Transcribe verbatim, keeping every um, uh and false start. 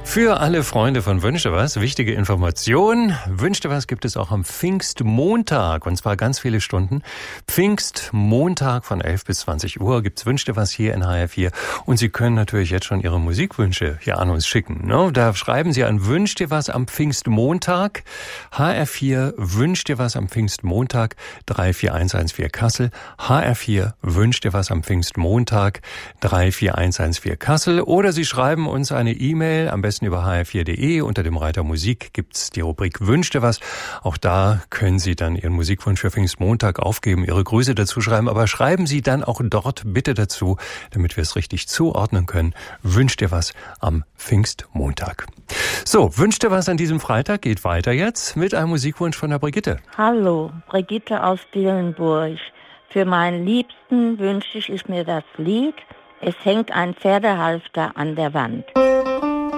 Für alle Freunde von Wünsch dir was, wichtige Information. Wünsch dir was gibt es auch am Pfingstmontag, und zwar ganz viele Stunden. Pfingstmontag von elf bis zwanzig Uhr gibt's Wünsch dir was hier in H R vier. Und Sie können natürlich jetzt schon Ihre Musikwünsche hier an uns schicken. Ne? Da schreiben Sie an Wünsch dir was am Pfingstmontag. H R vier Wünsch dir was am Pfingstmontag, drei vier eins eins vier Kassel. H R vier Wünsch dir was am Pfingstmontag, drei vier eins eins vier Kassel. Oder Sie schreiben uns eine E-Mail, am besten über h r vier punkt de. Unter dem Reiter Musik gibt's die Rubrik Wünsch dir was. Auch da können Sie dann Ihren Musikwunsch für Pfingstmontag aufgeben, Ihre Grüße dazu schreiben. Aber schreiben Sie dann auch dort bitte dazu, damit wir es richtig zuordnen können. Wünsch dir was am Pfingstmontag. So, Wünsch dir was an diesem Freitag geht weiter jetzt mit einem Musikwunsch von der Brigitte. Hallo, Brigitte aus Dillenburg. Für meinen Liebsten wünsche ich mir das Lied Es hängt ein Pferdehalfter an der Wand.